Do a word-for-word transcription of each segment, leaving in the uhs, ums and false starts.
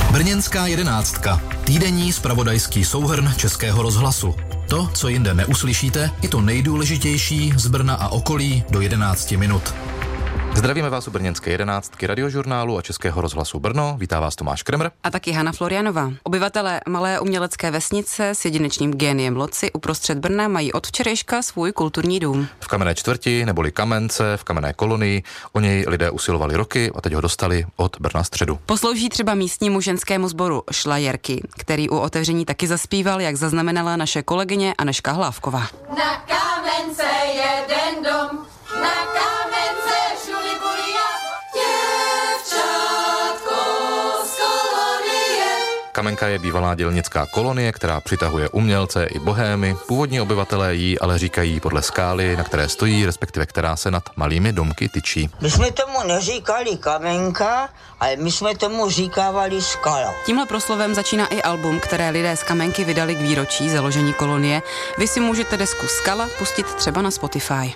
Brněnská jedenáctka. Týdenní zpravodajský souhrn Českého rozhlasu. To, co jinde neuslyšíte, i to nejdůležitější z Brna a okolí do jedenácti minut. Zdravíme vás u brněnské jedenáctky Radiožurnálu a Českého rozhlasu Brno. Vítá vás Tomáš Kremr. A taky Hana Florianová. Obyvatelé malé umělecké vesnice s jedinečným géniem Loci uprostřed Brna mají od včerejška svůj kulturní dům. V kamenné čtvrti neboli Kamence v kamenné kolonii o něj lidé usilovali roky a teď ho dostali od Brna středu. Poslouží třeba místnímu ženskému sboru Šlajerky, který u otevření taky zaspíval, jak zaznamenala naše kolegyně Anežka Hlávková. Na Kamence jeden dom, na Kamence šuli bulia, děvčátko z kolonie. Kamenka je bývalá dělnická kolonie, která přitahuje umělce i bohémy. Původní obyvatelé jí ale říkají podle skály, na které stojí, respektive která se nad malými domky tyčí. My jsme tomu neříkali Kamenka, ale my jsme tomu říkávali skala. Tímhle proslovem začíná i album, které lidé z Kamenky vydali k výročí založení kolonie. Vy si můžete desku Skala pustit třeba na Spotify.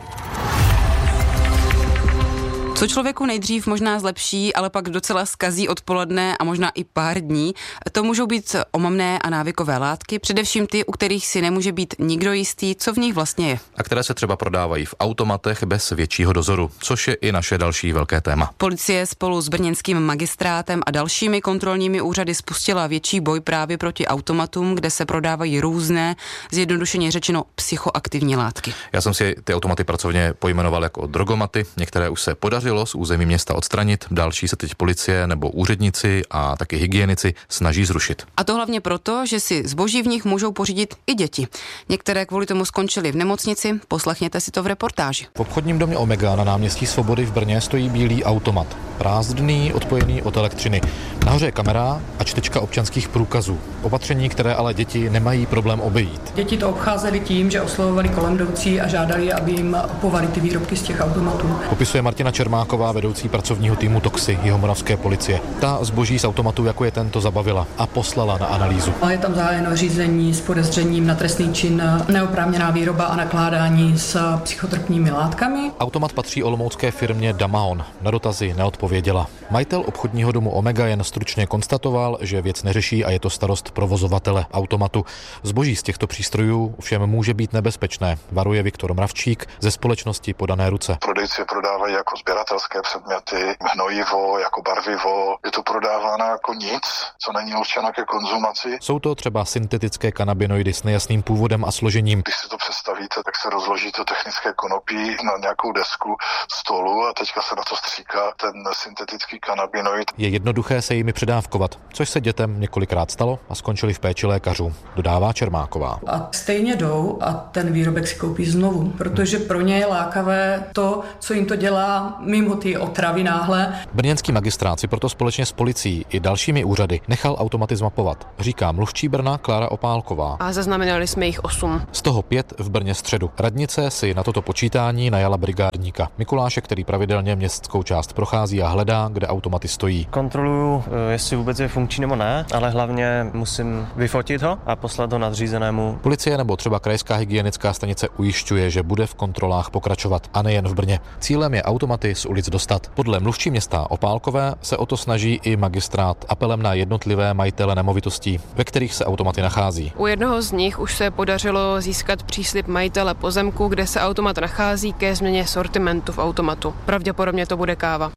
Co člověku nejdřív možná zlepší, ale pak docela zkazí odpoledne a možná i pár dní, to můžou být omamné a návykové látky, především ty, u kterých si nemůže být nikdo jistý, co v nich vlastně je. A které se třeba prodávají v automatech bez většího dozoru, což je i naše další velké téma. Policie spolu s brněnským magistrátem a dalšími kontrolními úřady spustila větší boj právě proti automatům, kde se prodávají různé, zjednodušeně řečeno psychoaktivní látky. Já jsem si ty automaty pracovně pojmenoval jako drogomaty, některé už se podařilo z území města odstranit, další se teď policie nebo úředníci a taky hygienici snaží zrušit. A to hlavně proto, že si zboží v nich můžou pořídit i děti. Některé kvůli tomu skončily v nemocnici, poslechněte si to v reportáži. V obchodním domě Omega na náměstí Svobody v Brně stojí bílý automat. Prázdný, odpojený od elektřiny. Nahoře je kamera a čtečka občanských průkazů. Opatření, které ale děti nemají problém obejít. Děti to obcházely tím, že oslovovali kolem jdoucí a žádali, aby jim kupovali ty výrobky z těch automatů. Popisuje Martina Čermáková, vedoucí pracovního týmu Toxy jihomoravské policie. Ta zboží z automatu, jako je tento, zabavila a poslala na analýzu. Je tam zahájeno řízení s podezřením na trestný čin neoprávněná výroba a nakládání s psychotropními látkami. Automat patří olomoucké firmě Damaon. Na dotazy neodpověděla. Majitel obchodního domu Omega jen stručně konstatoval, že věc neřeší a je to starost provozovatele automatu. Zboží z těchto přístrojů všem může být nebezpečné, varuje Viktor Mravčík ze společnosti Podané ruce. Prodejci prodávají jako sběratelské předměty, hnojivo, jako barvivo. Je to prodáváno jako nic, co není určeno ke konzumaci. Jsou to třeba syntetické kanabinoidy s nejasným původem a složením. Když si to představíte, tak se rozloží to technické konopí na nějakou desku stolu a teďka se na to stříká ten syntetický kanabinoid. Je jednoduché se jimi předávkovat, což se dětem několikrát stalo a skončili v péči lékařů, dodává Čermáková. A stejně jdou a ten výrobek si koupí znovu, protože pro ně je lákavé to, co jim to dělá mimo ty otravy náhle. Brněnský magistrát si proto společně s policií i dalšími úřady nechal automaty zmapovat, říká mluvčí Brna Klára Opálková. A zaznamenali jsme jich osm. Z toho pět v Brně středu. Radnice si na toto počítání najala brigádníka Mikuláše, který pravidelně městskou část prochází a hledá, kde automaty stojí. Kontroluju, jestli vůbec je funkční nebo ne, ale hlavně musím vyfotit ho a poslat ho nadřízenému. Policie nebo třeba krajská hygienická stanice ujišťuje, že bude v kontrolách pokračovat a nejen v Brně. Cílem je automaty z ulic dostat. Podle mluvčí města Opálkové se o to snaží i magistrát apelem na jednotlivé majitele nemovitostí, ve kterých se automaty nachází. U jednoho z nich už se podařilo získat příslib majitele pozemku, kde se automat nachází, ke změně sortimentu v automatu. Pravděpodobně to bude káva.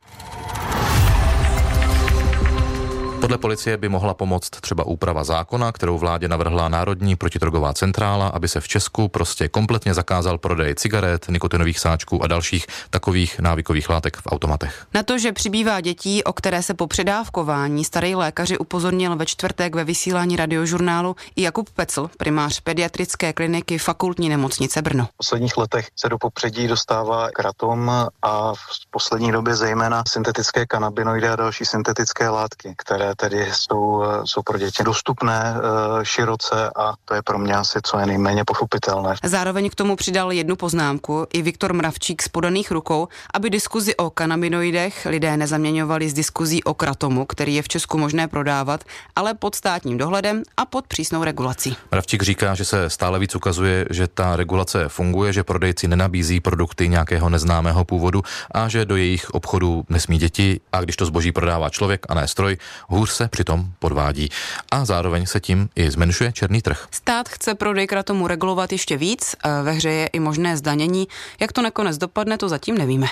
Podle policie by mohla pomoct třeba úprava zákona, kterou vládě navrhla Národní protidrogová centrála, aby se v Česku prostě kompletně zakázal prodej cigaret, nikotinových sáčků a dalších takových návykových látek v automatech. Na to, že přibývá dětí, o které se po předávkování starý lékaři upozornil ve čtvrtek ve vysílání Radiožurnálu, i Jakub Pecl, primář pediatrické kliniky Fakultní nemocnice Brno. V posledních letech se do popředí dostává kratom a v poslední době zejména syntetické kanabinoidy a další syntetické látky, které tedy jsou, jsou pro děti dostupné e, široce a to je pro mě asi co je nejméně pochopitelné. Zároveň k tomu přidal jednu poznámku i Viktor Mravčík z Podaných rukou, aby diskuzi o kanabinoidech lidé nezaměňovali s diskuzí o kratomu, který je v Česku možné prodávat, ale pod státním dohledem a pod přísnou regulací. Mravčík říká, že se stále víc ukazuje, že ta regulace funguje, že prodejci nenabízí produkty nějakého neznámého původu a že do jejich obchodů nesmí děti a když to zboží prodává člověk a ne stroj, hůř hůř se přitom podvádí a zároveň se tím i zmenšuje černý trh. Stát chce prodej kratomu regulovat ještě víc, ve hře je i možné zdanění. Jak to nakonec dopadne, to zatím nevíme.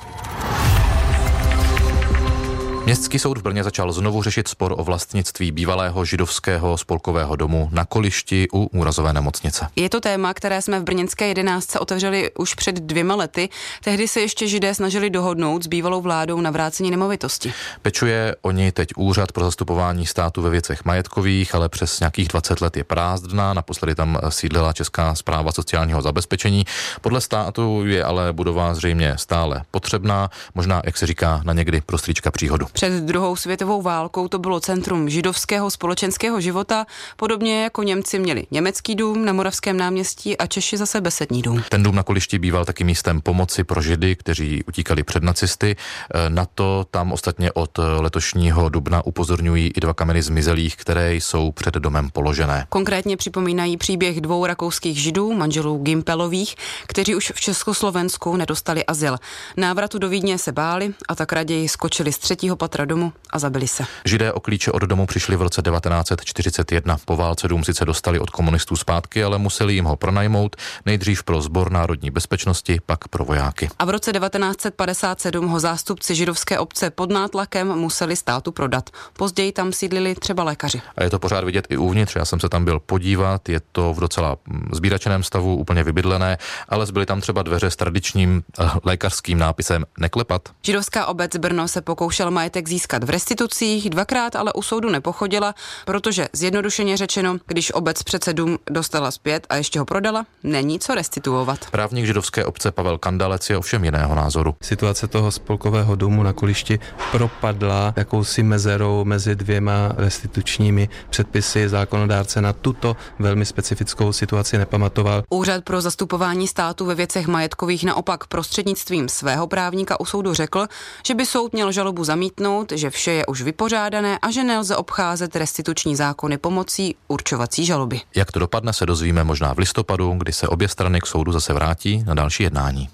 Městský soud v Brně začal znovu řešit spor o vlastnictví bývalého židovského spolkového domu na Kolišti u úrazové nemocnice. Je to téma, které jsme v brněnské jedenáctce otevřeli už před dvěma lety. Tehdy se ještě Židé snažili dohodnout s bývalou vládou na vrácení nemovitosti. Pečuje o ní teď úřad pro zastupování státu ve věcech majetkových, ale přes nějakých dvacet let je prázdná. Naposledy tam sídlila Česká správa sociálního zabezpečení. Podle státu je ale budova zřejmě stále potřebná, možná, jak se říká, na někdy pro strýčka příhodu. Před druhou světovou válkou to bylo centrum židovského společenského života, podobně jako Němci měli německý dům na Moravském náměstí a Češi zase besední dům. Ten dům na Kolišti býval taky místem pomoci pro Židy, kteří utíkali před nacisty. Na to tam ostatně od letošního dubna upozorňují i dva kameny zmizelých, které jsou před domem položené. Konkrétně připomínají příběh dvou rakouských Židů, manželů Gimpelových, kteří už v Československu nedostali azyl. Návratu do Vídně se báli a tak raději skočili z třetího patra domu a zabili se. Židé o klíče od domu přišli v roce devatenáct set čtyřicet jedna. Po válce dům sice dostali od komunistů zpátky, ale museli jim ho pronajmout, nejdřív pro Sbor národní bezpečnosti, pak pro vojáky. A v roce devatenáct set padesát sedm ho zástupci židovské obce pod nátlakem museli státu prodat. Později tam sídlili třeba lékaři. A je to pořád vidět i uvnitř, já jsem se tam byl podívat, je to v docela zbíračeném stavu, úplně vybydlené, ale zbyly tam třeba dveře s tradičním uh, lékařským nápisem neklepat. Židovská obec Brno se pokoušel majetek získat v restitucích, dvakrát ale u soudu nepochodila, protože zjednodušeně řečeno, když obec přece dům dostala zpět a ještě ho prodala, není co restituovat. Právník židovské obce Pavel Kandalec je ovšem jiného názoru. Situace toho spolkového domu na Kolišti propadla jakousi mezerou mezi dvěma restitučními předpisy. Zákonodárce na tuto velmi specifickou situaci nepamatoval. Úřad pro zastupování státu ve věcech majetkových naopak prostřednictvím svého právníka u soudu řekl, že by soud měl žalobu zamítnout, že vše je už vypořádané a že nelze obcházet restituční zákony pomocí určovací žaloby. Jak to dopadne, se dozvíme možná v listopadu, kdy se obě strany k soudu zase vrátí na další jednání.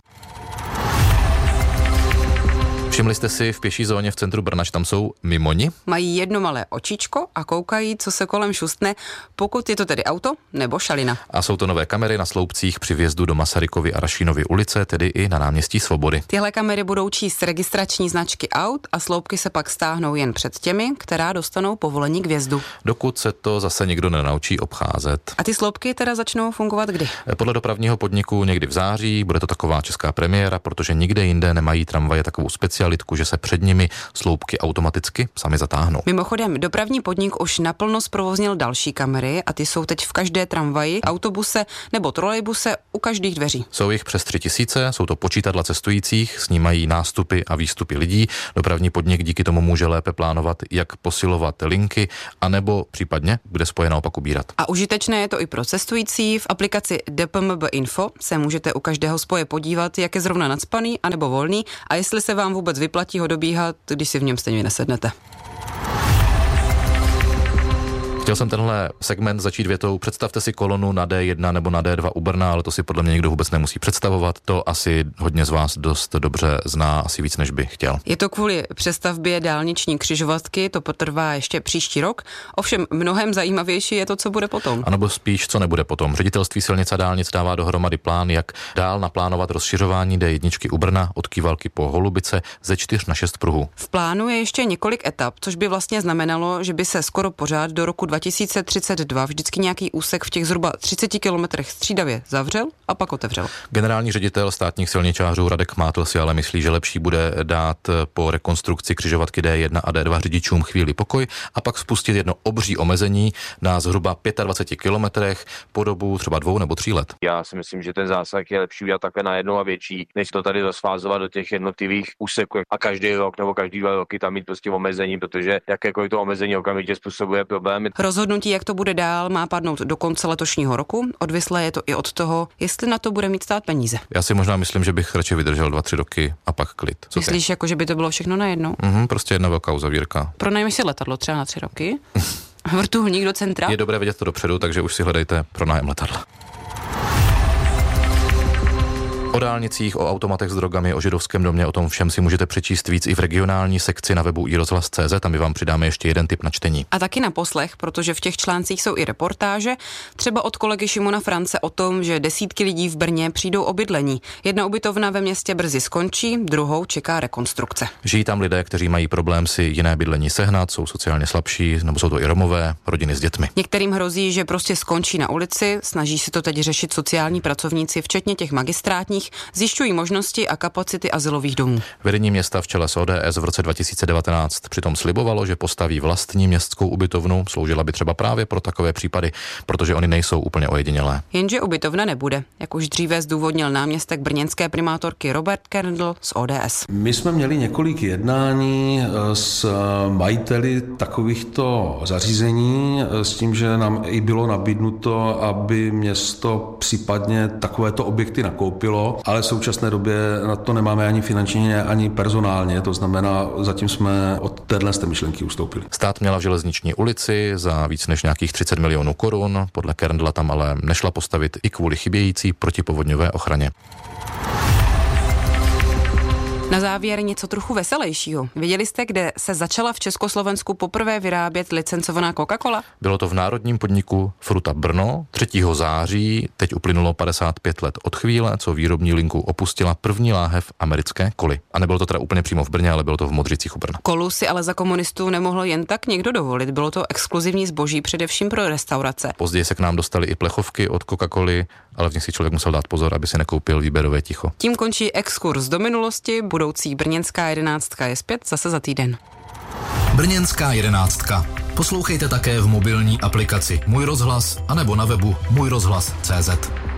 Všimli jste si v pěší zóně v centru Brna, že tam jsou mimoni? Mají jedno malé očičko a koukají, co se kolem šustne, pokud je to tedy auto nebo šalina. A jsou to nové kamery na sloupcích při vjezdu do Masarykovy a Rašínovy ulice, tedy i na náměstí Svobody. Tyhle kamery budou číst registrační značky aut a sloupky se pak stáhnou jen před těmi, která dostanou povolení k vjezdu. Dokud se to zase nikdo nenaučí obcházet. A ty sloupky teda začnou fungovat kdy? Podle dopravního podniku někdy v září, bude to taková česká premiéra, protože nikde jinde nemají tramvaje takovou specialitu, že se před nimi sloupky automaticky sami zatáhnou. Mimochodem, dopravní podnik už naplno zprovoznil další kamery a ty jsou teď v každé tramvaji, autobuse nebo trolejbuse u každých dveří. Jsou jich přes tři tisíce, jsou to počítadla cestujících, snímají nástupy a výstupy lidí. Dopravní podnik díky tomu může lépe plánovat, jak posilovat linky, anebo případně, kde spoje naopak ubírat. A užitečné je to i pro cestující. V aplikaci D P M B Info se můžete u každého spoje podívat, jak je zrovna nacpaný anebo volný a jestli se vám vůbec vyplatí ho dobíhat, když si v něm stejně nesednete. Chtěl jsem tenhle segment začít větou: představte si kolonu na D jedna nebo na D dva u Brna, ale to si podle mě někdo vůbec nemusí představovat. To asi hodně z vás dost dobře zná, asi víc, než by chtěl. Je to kvůli přestavbě dálniční křižovatky, to potrvá ještě příští rok. Ovšem mnohem zajímavější je to, co bude potom. A nebo spíš, co nebude potom. Ředitelství silnic a dálnic dává dohromady plán, jak dál naplánovat rozšiřování D jedna u Brna od Kývalky po Holubice ze čtyř na šest pruhů. V plánu je ještě několik etap, což by vlastně znamenalo, že by se skoro pořád do roku dva tisíce třicet dva vždycky nějaký úsek v těch zhruba třiceti kilometrech střídavě zavřel a pak otevřel. Generální ředitel státních silničářů Radek Mátl si ale myslí, že lepší bude dát po rekonstrukci křižovatky D jedna a D dva řidičům chvíli pokoj a pak spustit jedno obří omezení na zhruba dvaceti pěti kilometrech po dobu třeba dvou nebo tří let. Já si myslím, že ten zásah je lepší udělat takhle najednou a větší, než to tady rozfázovat do těch jednotlivých úseků a každý rok nebo každý dva roky tam mít prostě omezení, protože jakékoliv to omezení okamžitě způsobuje problémy. Rozhodnutí, jak to bude dál, má padnout do konce letošního roku. Odvislé je to i od toho, jestli na to bude mít stát peníze. Já si možná myslím, že bych radši vydržel dva, tři roky a pak klid. Co myslíš, ty? Jako, že by to bylo všechno najednou? Mhm, prostě jedna velká uzavírka. Pronajmi si letadlo třeba na tři roky. Vrtulník do centra. Je dobré vědět to dopředu, takže už si hledejte pronájem letadla. O dálnicích, o automatech s drogami, o židovském domě, o tom všem si můžete přečíst víc i v regionální sekci na webu i rozhlas tečka cé zet a my vám přidáme ještě jeden tip na čtení. A taky na poslech, protože v těch článcích jsou i reportáže, třeba od kolegy Šimona France o tom, že desítky lidí v Brně přijdou o bydlení. Jedna ubytovna ve městě brzy skončí, druhou čeká rekonstrukce. Žijí tam lidé, kteří mají problém si jiné bydlení sehnat, jsou sociálně slabší, nebo jsou to i Romové, rodiny s dětmi. Některým hrozí, že prostě skončí na ulici, snaží si to teď řešit sociální pracovníci, včetně těch magistrátních, zjišťují možnosti a kapacity azylových domů. Vedení města v čele s O D S v roce dva tisíce devatenáct přitom slibovalo, že postaví vlastní městskou ubytovnu, sloužila by třeba právě pro takové případy, protože oni nejsou úplně ojedinělé. Jenže ubytovna nebude, jak už dříve zdůvodnil náměstek brněnské primátorky Robert Kerndl z O D S. My jsme měli několik jednání s majiteli takovýchto zařízení s tím, že nám i bylo nabídnuto, aby město případně takovéto objekty nakoupilo, ale v současné době na to nemáme ani finančně, ani personálně, to znamená, zatím jsme od téhle myšlenky ustoupili. Stát měla v Železniční ulici za víc než nějakých třicet milionů korun, podle Kerndla tam ale nešla postavit i kvůli chybějící protipovodňové ochraně. Na závěr něco trochu veselějšího. Věděli jste, kde se začala v Československu poprvé vyrábět licencovaná Coca-Cola? Bylo to v národním podniku Fruta Brno. třetího září, teď uplynulo padesát pět let od chvíle, co výrobní linku opustila první láhev americké koly. A nebylo to teda úplně přímo v Brně, ale bylo to v Modřicích u Brna. Kolu si ale za komunistů nemohlo jen tak někdo dovolit. Bylo to exkluzivní zboží především pro restaurace. Později se k nám dostaly i plechovky od Coca-Coly, ale v nich si člověk musel dát pozor, aby si nekoupil výběrové ticho. Tím končí exkurs do minulosti. Budoucí brněnská jedenáctka je zpět zase za týden. Brněnská jedenáctka. Poslouchejte také v mobilní aplikaci Můj rozhlas anebo na webu můj rozhlas tečka cé zet.